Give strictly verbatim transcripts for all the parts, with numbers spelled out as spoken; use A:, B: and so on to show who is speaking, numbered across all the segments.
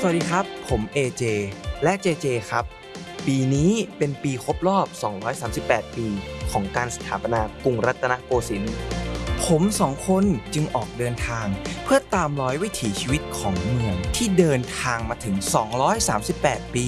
A: วัสดีครับผม เอ เจ และ เจ เจ ครับปีนี้เป็นปีครบรอบ สองร้อยสามสิบแปด ปีของการสถาปนากรุงรัตนโกสินทร์ผมสองคนจึงออกเดินทางเพื่อตามรอยวิถีชีวิตของเมืองที่เดินทางมาถึง สองร้อยสามสิบแปด ปี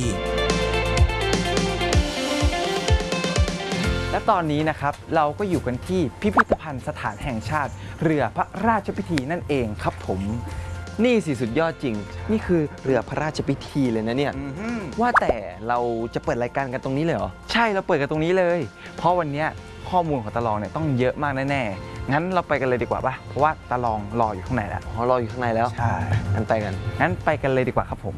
B: และตอนนี้นะครับเราก็อยู่กันที่พิพิธภัณฑ์สถานแห่งชาติเรือพระราชพิธีนั่นเองครับผม
C: นี่สิสุดยอดจริงนี่คือเรือพระราชพิธีเลยนะเนี่ยว่าแต่เราจะเปิดรายการกันตรงนี้เลยเหรอ
B: ใช่เราเปิดกันตรงนี้เลย เพราะวันนี้ข้อมูลของตาลองเนี่ยต้องเยอะมากแน่ๆงั้นเราไปกันเลยดีกว่าป่ะเพราะว่าตาลองรออยู่ข้างในแล้ว
C: อ๋อรออยู่ข้างในแล้ว
B: ใช่
C: งั้นไปกัน
B: งั้นไปกันเลยดีกว่าครับผม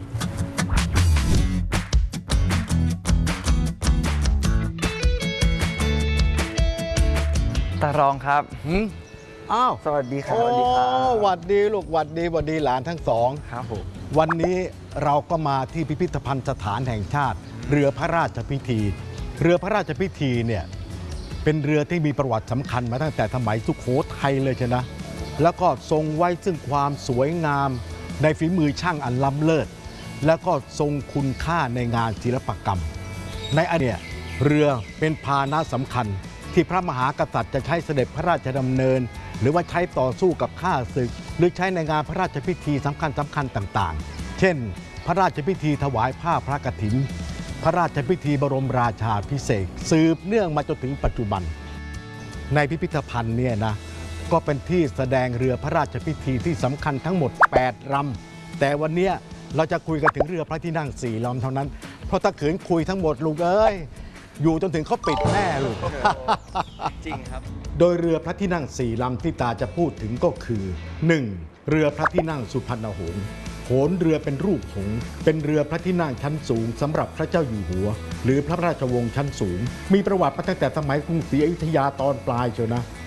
B: ตาลองครับ
D: อ้าว
B: สวัสดีครับ
D: สวัสดีครับหวัดดีลูกหวัดดีหวัดดีหลานทั้งสอง
B: ครับผม
D: วันนี้เราก็มาที่พิพิธภัณฑ์สถานแห่งชาติ เรือพระราชพิธี เรือพระราชพิธีเนี่ยเป็นเรือที่มีประวัติสำคัญมาตั้งแต่สมัยสุโขทัยเลยใช่นะแล้วก็ทรงไว้ซึ่งความสวยงามในฝีมือช่างอันล้ำเลิศแล้วก็ทรงคุณค่าในงานศิลปกรรมในอดีตเรือเป็นพาหนะสำคัญที่พระมหากษัตริย์จะใช้เสด็จพระราชดำเนินหรือว่าใช้ต่อสู้กับข้าศึกหรือใช้ในงานพระราชพิธีสำคัญสำคัญต่างๆเช่นพระราชพิธีถวายผ้าพระกฐินพระราชพิธีบรมราชาภิเษกสืบเนื่องมาจนถึงปัจจุบันในพิพิธภัณฑ์เนี่ยนะก็เป็นที่แสดงเรือพระราชพิธีที่สำคัญทั้งหมดแปดลำแต่วันนี้เราจะคุยกันถึงเรือพระที่นั่งสี่ลำเท่านั้นเพราะถ้าขืนคุยทั้งหมดลูกเอ้ยอยู่จนถึงเขาปิดแน่ลูก
C: จริงครับ
D: โดยเรือพระที่นั่งสี่ลำที่ตาจะพูดถึงก็คือ หนึ่ง. เรือพระที่นั่งสุพรรณหงส์โขนเรือเป็นรูปหงส์เป็นเรือพระที่นั่งชั้นสูงสำหรับพระเจ้าอยู่หัวหรือพระราชวงศ์ชั้นสูงมีประวัติมาตั้งแต่สมัยกรุงศรีอยุธยาตอนปลายเชียวนะ